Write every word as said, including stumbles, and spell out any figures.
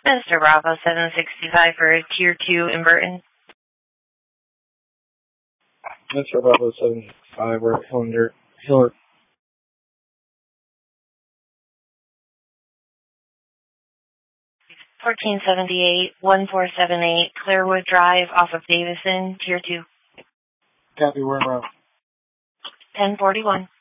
Mister Bravo seven sixty-five for Tier two in Burton. Mister Bravo seven sixty-five, we're at Hillender, Hiller. fourteen seventy-eight, one four seven eight, Clearwood Drive off of Davison, Tier two. Copy, we're around. ten forty-one.